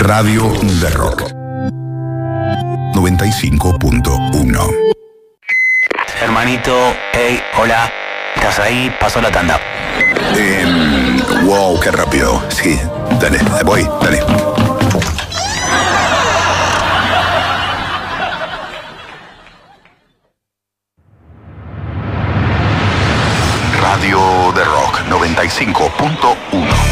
Radio de Rock 95.1. Hermanito, hey, hola, ¿estás ahí? Pasó la tanda. Wow, qué rápido. Sí, dale, voy, dale. Radio de Rock 95.1.